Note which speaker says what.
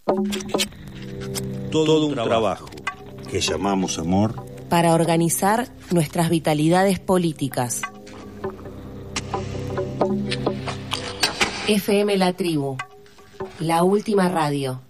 Speaker 1: Todo un trabajo que llamamos amor
Speaker 2: para organizar nuestras vitalidades políticas. FM La Tribu, la última radio.